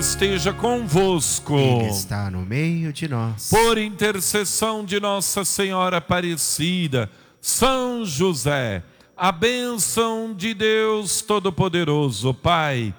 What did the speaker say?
esteja convosco. Ele está no meio de nós. Por intercessão de Nossa Senhora Aparecida, São José, a bênção de Deus Todo-Poderoso, Pai,